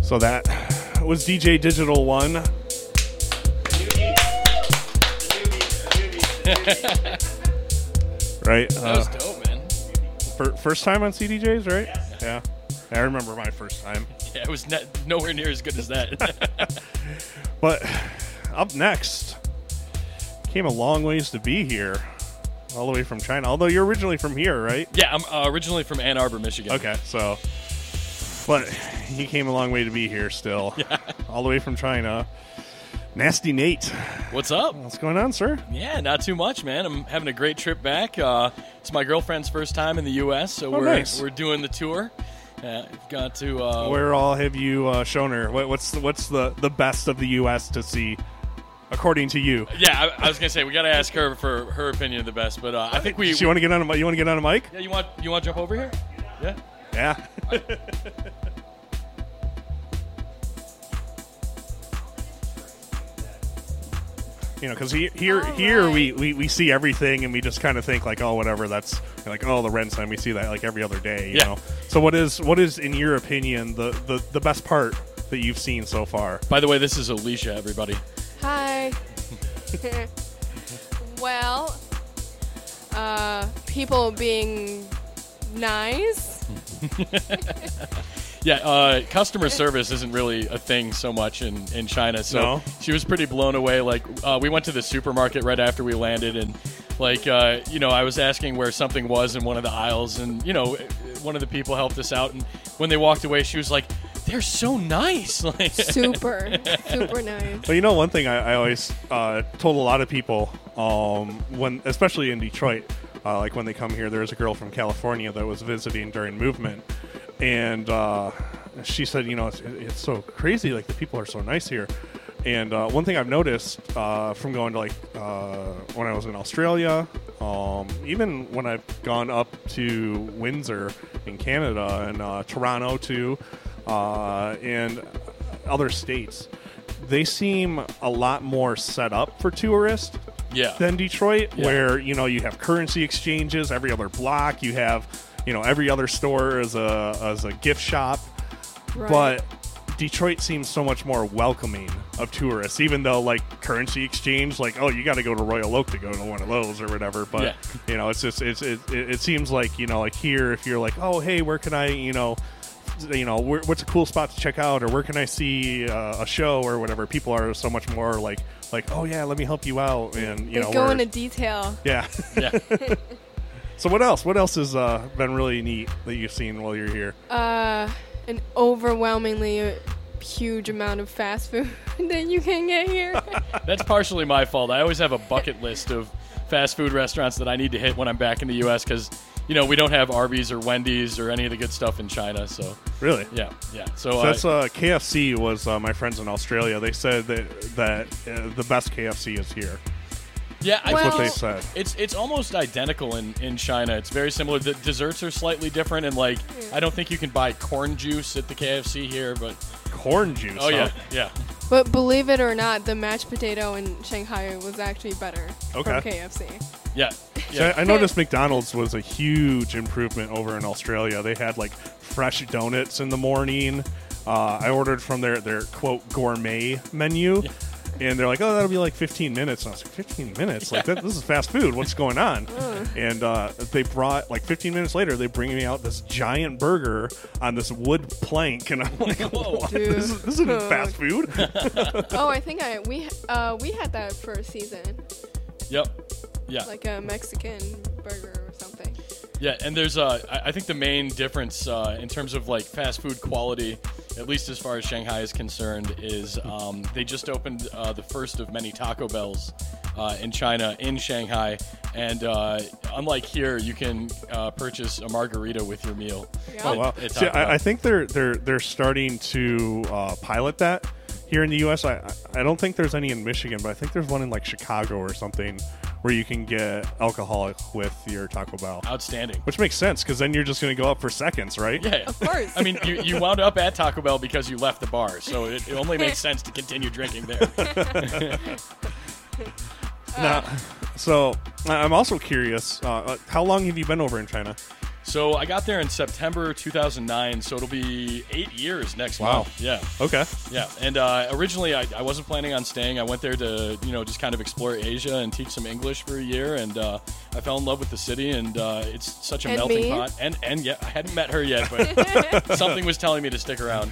So that was DJ Digital 1. Right? That was dope, man. First time on CDJs, right? Yeah. I remember my first time. Yeah, it was nowhere near as good as that. But up next, came a long ways to be here, all the way from China. Although you're originally from here, right? Yeah, I'm originally from Ann Arbor, Michigan. Okay, so, but he came a long way to be here still, all the way from China. Nasty Nate. What's up? What's going on, sir? Yeah, not too much, man. I'm having a great trip back. It's my girlfriend's first time in the U.S., so we're doing the tour. Got to. Where all have you shown her? What's the best of the U.S. to see, according to you? Yeah, I was gonna say we got to ask her for her opinion of the best, but I think we. So you want to get on a You want to get on a mic? Yeah, you want to jump over here? Yeah. Yeah. You know, because here we see everything and we just kind of think like, oh, whatever. That's like, oh, the Rens time. We see that like every other day. You know. So what is in your opinion the best part that you've seen so far? By the way, this is Alicia. Everybody. Hi. Well, people being nice. Yeah, customer service isn't really a thing so much in China. So she was pretty blown away. Like, we went to the supermarket right after we landed, and like, I was asking where something was in one of the aisles, and one of the people helped us out. And when they walked away, she was like, "They're so nice." Super nice. Well, one thing I always told a lot of people, especially in Detroit, like when they come here, there was a girl from California that was visiting during movement. And she said, it's so crazy. Like, the people are so nice here. And one thing I've noticed from going to, when I was in Australia, even when I've gone up to Windsor in Canada and Toronto, too, and other states, they seem a lot more set up for tourists than Detroit, where, you have currency exchanges every other block. You have... every other store is a gift shop, but Detroit seems so much more welcoming of tourists. Even though like currency exchange, like you got to go to Royal Oak to go to one of those or whatever. But it's just it seems like like here, if you're like, oh hey, where can I what's a cool spot to check out, or where can I see a show or whatever? People are so much more like oh yeah, let me help you out, and they go into detail. Yeah. So what else? What else has been really neat that you've seen while you're here? An overwhelmingly huge amount of fast food that you can get here. That's partially my fault. I always have a bucket list of fast food restaurants that I need to hit when I'm back in the U.S. because, we don't have Arby's or Wendy's or any of the good stuff in China. So really? Yeah. So that's KFC was my friends in Australia. They said that the best KFC is here. Yeah, that's what they said. It's almost identical in China. It's very similar. The desserts are slightly different, and I don't think you can buy corn juice at the KFC here, but corn juice. Oh yeah. But believe it or not, the mashed potato in Shanghai was actually better from KFC. Yeah. So I noticed McDonald's was a huge improvement over in Australia. They had fresh donuts in the morning. I ordered from their quote gourmet menu. Yeah. And they're like, oh, that'll be 15 minutes. And I was like, 15 minutes? This is fast food. What's going on? And they brought, 15 minutes later, they bring me out this giant burger on this wood plank. And I'm like, what? This isn't fast food. Oh, I think we had that for a season. Yep. Yeah. Like a Mexican burger or something. Yeah, and there's I think the main difference in terms of fast food quality, at least as far as Shanghai is concerned, is they just opened the first of many Taco Bells in China, in Shanghai, and unlike here, you can purchase a margarita with your meal. Yeah. Oh wow! See, I think they're starting to pilot that here in the U.S. I don't think there's any in Michigan, but I think there's one in Chicago or something, where you can get alcoholic with your Taco Bell. Outstanding. Which makes sense, because then you're just going to go up for seconds, right? Yeah. Of course. I mean, you wound up at Taco Bell because you left the bar, so it only makes sense to continue drinking there. Now, so I'm also curious, how long have you been over in China? So I got there in September 2009, so it'll be 8 years next month. Yeah. Okay. Yeah, and originally I wasn't planning on staying. I went there to just kind of explore Asia and teach some English for a year, and I fell in love with the city, and it's such a And melting me? pot. And yeah, I hadn't met her yet, but something was telling me to stick around.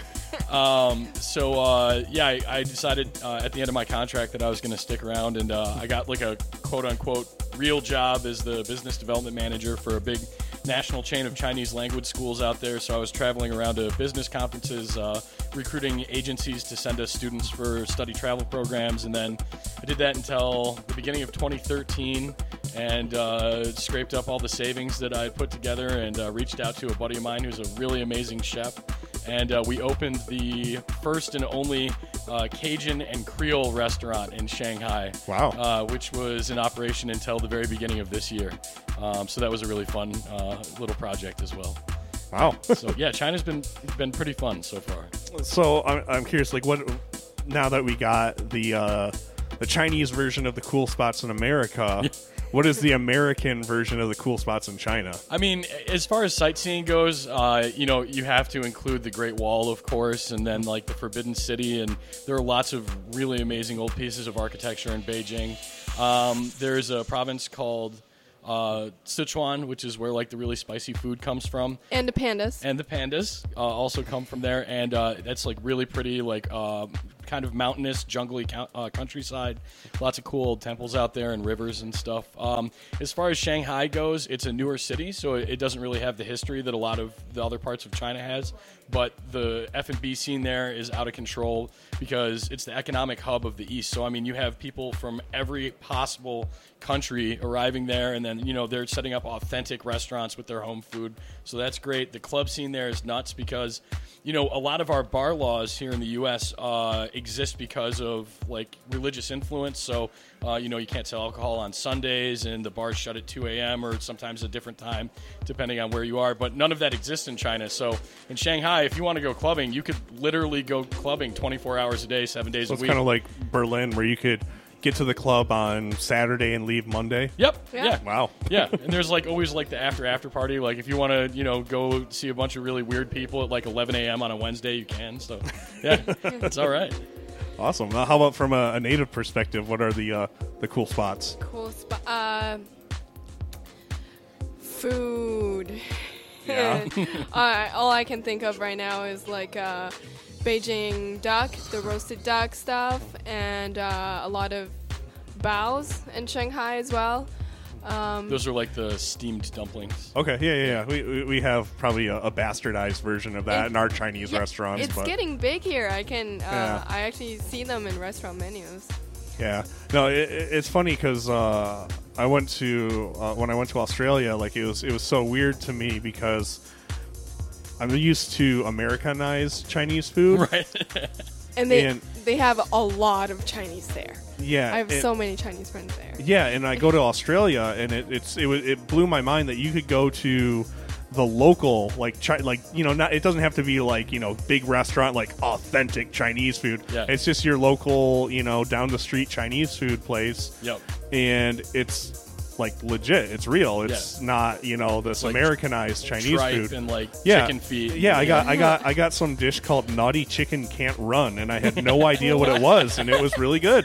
I decided at the end of my contract that I was going to stick around, and I got like a quote unquote real job as the business development manager for a big national chain of Chinese language schools out there. So I was traveling around to business conferences, recruiting agencies to send us students for study travel programs, and then I did that until the beginning of 2013, and scraped up all the savings that I put together, and reached out to a buddy of mine who's a really amazing chef, and we opened the first and only Cajun and Creole restaurant in Shanghai. Wow. Which was in operation until the very beginning of this year. So that was a really fun little project as well. Wow. So yeah, China's been pretty fun so far. So I'm curious, like, what now that we got the Chinese version of the cool spots in America, what is the American version of the cool spots in China? I mean, as far as sightseeing goes, you have to include the Great Wall, of course, and then like the Forbidden City, and there are lots of really amazing old pieces of architecture in Beijing. There's a province called Sichuan, which is where like the really spicy food comes from, And the pandas. and the pandas also come from there, and that's like really pretty, like kind of mountainous, jungly countryside. Lots of cool old temples out there and rivers and stuff. As far as Shanghai goes, it's a newer city, so it doesn't really have the history that a lot of the other parts of China has. But the F&B scene there is out of control because it's the economic hub of the East. So, I mean, you have people from every possible country arriving there, and then, they're setting up authentic restaurants with their home food. So that's great. The club scene there is nuts because, a lot of our bar laws here in the U.S. Exist because of, like, religious influence. So, you can't sell alcohol on Sundays, and the bars shut at 2 a.m. or sometimes a different time, depending on where you are. But none of that exists in China. So in Shanghai, if you want to go clubbing, you could literally go clubbing 24 hours a day, 7 days So a it's week. kind of like Berlin, where you could get to the club on Saturday and leave Monday. Yep. Yeah. Yeah. Wow. Yeah, and there's like always like the after party. Like if you want to, go see a bunch of really weird people at like 11 a.m. on a Wednesday, you can. So yeah, it's all right. Awesome. Now, how about from a native perspective? What are the cool spots? Cool spot. Food. Yeah. All I can think of right now is like Beijing duck, the roasted duck stuff, and a lot of baos in Shanghai as well. Those are like the steamed dumplings. Okay. Yeah. We have probably a bastardized version of that in our Chinese restaurants. It's but getting big here. I Yeah. actually see them in restaurant menus. yeah. No, it's funny because I went to when I went to Australia, like it was so weird to me because I'm used to Americanized Chinese food. Right. And they have a lot of Chinese there. Yeah. I have so many Chinese friends there. Yeah, and I go to Australia, and it blew my mind that you could go to the local not, it doesn't have to be like big restaurant like authentic Chinese food. Yeah. It's just your local down the street Chinese food place. Yep. And it's like legit. It's real. It's not this like Americanized Chinese Tripe food and like yeah. chicken feet. Yeah, I got some dish called Naughty Chicken Can't Run, and I had no idea what it was, and it was really good.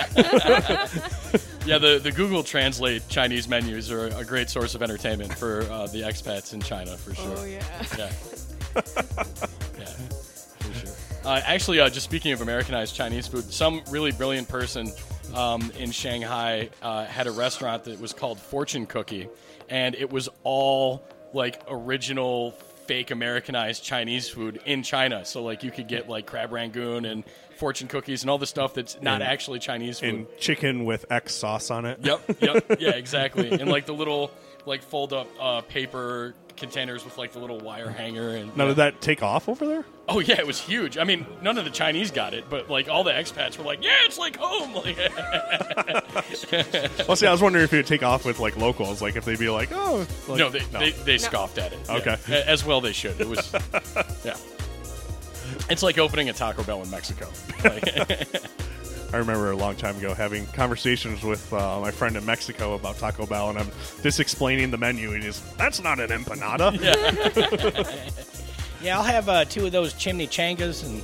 Yeah, the Google Translate Chinese menus are a great source of entertainment for the expats in China, for sure. Oh yeah. Yeah. Yeah, for sure. Actually, just speaking of Americanized Chinese food, some really brilliant person in Shanghai had a restaurant that was called Fortune Cookie, and it was all like original fake Americanized Chinese food in China. So like you could get like crab rangoon and fortune cookies and all the stuff that's not actually Chinese food. And chicken with X sauce on it. Yep, yeah, exactly. And like the little like fold up paper containers with like the little wire hanger. And Now, did that take off over there? Oh yeah, it was huge. I mean, none of the Chinese got it, but like all the expats were like, "Yeah, it's like home." Like, Well, see, I was wondering if it would take off with like locals, like if they'd be like, "Oh, like, no, they scoffed at it. Yeah. Okay. As well they should. It was, yeah. It's like opening a Taco Bell in Mexico. Like, I remember a long time ago having conversations with my friend in Mexico about Taco Bell, and I'm just explaining the menu, and he's, that's not an empanada. Yeah, I'll have 2 of those chimney changas and.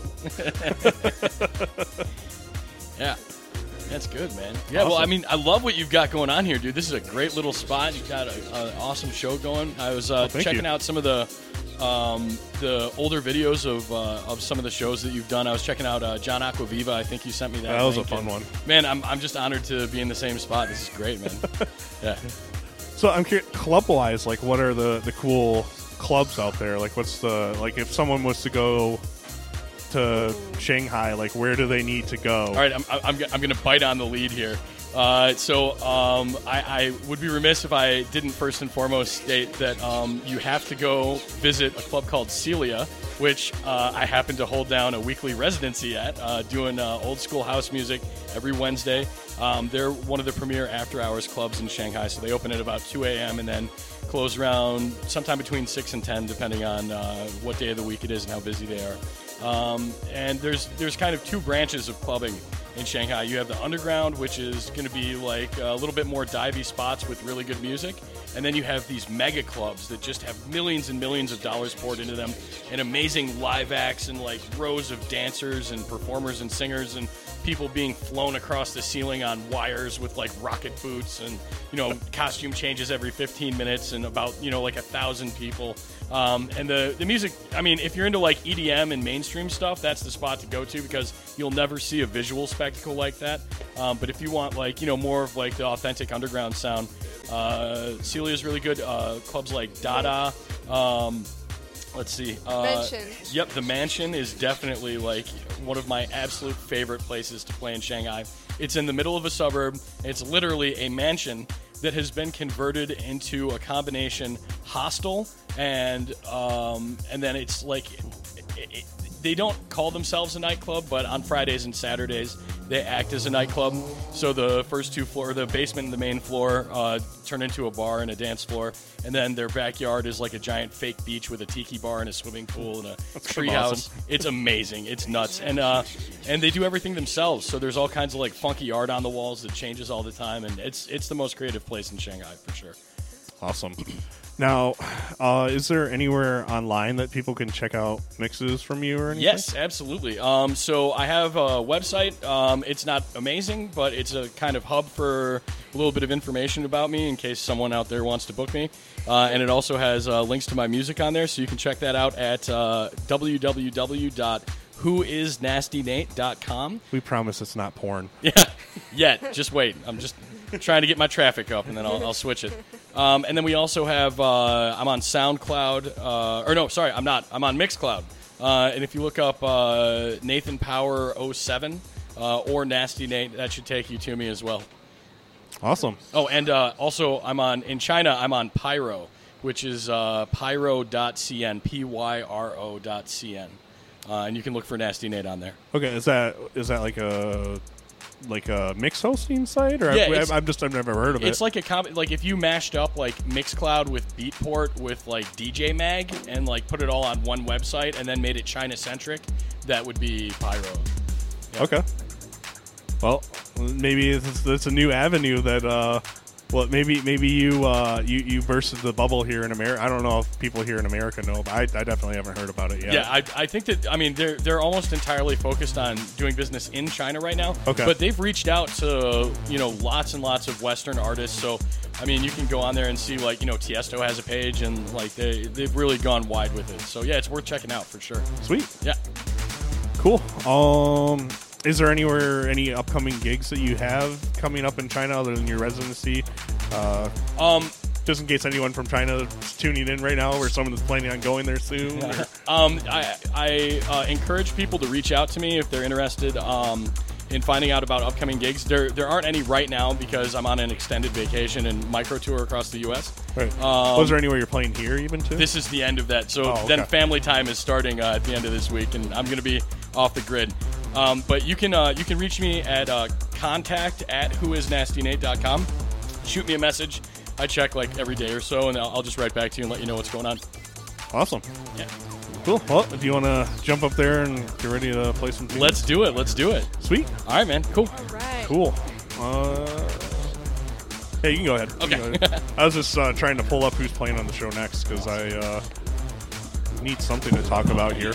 Yeah. That's good, man. Yeah, well, I mean, I love what you've got going on here, dude. This is a great little spot. You've got an awesome show going. I was checking out some of the older videos of some of the shows that you've done. I was checking out John Aquaviva. I think you sent me that. That was a link, fun one. Man, I'm just honored to be in the same spot. This is great, man. Yeah. So I'm curious, club-wise, like, what are the cool clubs out there? Like, what's the, like, if someone was to go to Shanghai, like, where do they need to go? All right, I'm going to bite on the lead here. I would be remiss if I didn't first and foremost state that you have to go visit a club called Celia, which I happen to hold down a weekly residency at, doing old school house music every Wednesday. They're one of the premier after-hours clubs in Shanghai, so they open at about 2 a.m. and then close around sometime between 6 and 10, depending on what day of the week it is and how busy they are. And there's kind of 2 branches of clubbing in Shanghai. You have the underground, which is going to be like a little bit more divey spots with really good music. And then you have these mega clubs that just have millions and millions of dollars poured into them, and amazing live acts and like rows of dancers and performers and singers and people being flown across the ceiling on wires with like rocket boots and, you know, costume changes every 15 minutes and about, you know, like 1,000 people. And the music, I mean, if you're into like EDM and mainstream stuff, that's the spot to go to because you'll never see a visual spectacle like that. But if you want like, you know, more of like the authentic underground sound, Celia is really good. Clubs like Dada. Let's see. Mansion. Yep, the Mansion is definitely like one of my absolute favorite places to play in Shanghai. It's in the middle of a suburb. It's literally a mansion that has been converted into a combination hostel and then it's like they don't call themselves a nightclub, but on Fridays and Saturdays they act as a nightclub. So the first 2 floors, the basement and the main floor, turn into a bar and a dance floor, and then their backyard is like a giant fake beach with a tiki bar and a swimming pool and a treehouse. Awesome. It's amazing. It's nuts, and they do everything themselves. So there's all kinds of like funky art on the walls that changes all the time, and it's the most creative place in Shanghai for sure. Awesome. Now, is there anywhere online that people can check out mixes from you or anything? Yes, absolutely. So I have a website. It's not amazing, but it's a kind of hub for a little bit of information about me in case someone out there wants to book me. And it also has links to my music on there, so you can check that out at www.whoisnastynate.com. We promise it's not porn. Yeah, yet. Just wait. I'm just trying to get my traffic up, and then I'll switch it. And then we also have, I'm on SoundCloud. I'm not. I'm on Mixcloud. And if you look up Nathan Power 07 or Nasty Nate, that should take you to me as well. Awesome. Oh, and also in China, I'm on Pyro, which is pyro.cn, pyro.cn. And you can look for Nasty Nate on there. Okay, is that like a mix hosting site, or Yeah, I've never heard of it. It's like like if you mashed up like Mixcloud with Beatport with like DJ Mag and like put it all on one website and then made it China centric, that would be Pyro. Yeah. Okay. Well, maybe it's a new avenue that. Well, maybe you bursted the bubble here in America. I don't know if people here in America know, but I definitely haven't heard about it yet. Yeah, I think that, I mean, they're almost entirely focused on doing business in China right now. Okay. But they've reached out to, you know, lots and lots of Western artists. So, I mean, you can go on there and see, like, you know, Tiesto has a page, and, like, they've really gone wide with it. So, yeah, it's worth checking out for sure. Sweet. Yeah. Cool. Is there any upcoming gigs that you have coming up in China other than your residency? Just in case anyone from China is tuning in right now, or someone that's planning on going there soon. I encourage people to reach out to me if they're interested in finding out about upcoming gigs. There aren't any right now because I'm on an extended vacation and micro tour across the U.S. Right. Was there anywhere you're playing here even too? This is the end of that. So then family time is starting at the end of this week, and I'm going to be off the grid. But you can reach me at contact@whoisnastynate.com. Shoot me a message. I check like every day or so, and I'll just write back to you and let you know what's going on. Awesome. Yeah. Cool. Well, do you want to jump up there and get ready to play some tunes? Let's do it. Let's do it. Sweet. All right, man. Cool. All right. Cool. Hey, you can go ahead. You Okay. can go ahead. I was just trying to pull up who's playing on the show next because I need something to talk about here.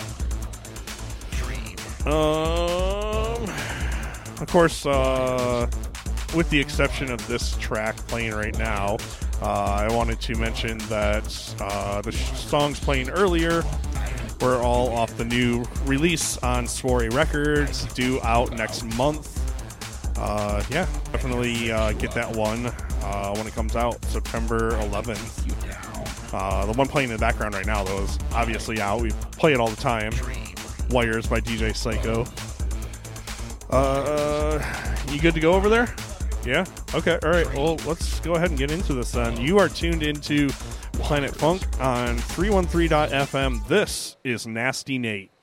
Of course, with the exception of this track playing right now, I wanted to mention that the songs playing earlier were all off the new release on Soiree Records, due out next month. Yeah, definitely get that one when it comes out, September 11th. The one playing in the background right now, though, is obviously out. We play it all the time. Wires by DJ Psycho. You good to go over there? Yeah? Okay, all right. Well, let's go ahead and get into this then. You are tuned into Planet Funk on 313.fm. This is Nasty Nate.